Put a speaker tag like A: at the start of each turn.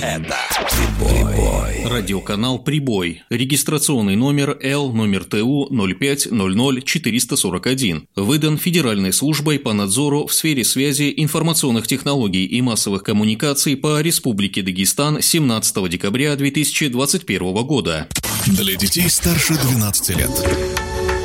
A: Это Прибой.
B: Радиоканал «Прибой». Регистрационный номер Л номер ТУ 0500441. Выдан Федеральной службой по надзору в сфере связи, информационных технологий и массовых коммуникаций по Республике Дагестан 17 декабря 2021 года.
A: Для детей старше 12 лет.